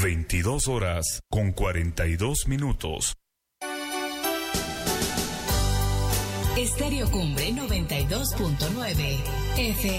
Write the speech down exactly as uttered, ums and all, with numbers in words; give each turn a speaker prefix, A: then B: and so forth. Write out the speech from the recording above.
A: veintidós horas con cuarenta y dos minutos.
B: Estéreo Cumbre noventa y dos punto nueve F